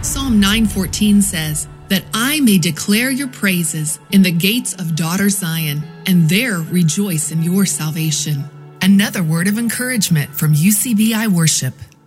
Psalm 9:14 says, "That I may declare your praises in the gates of daughter Zion, and there rejoice in your salvation." Another word of encouragement from UCBI Worship.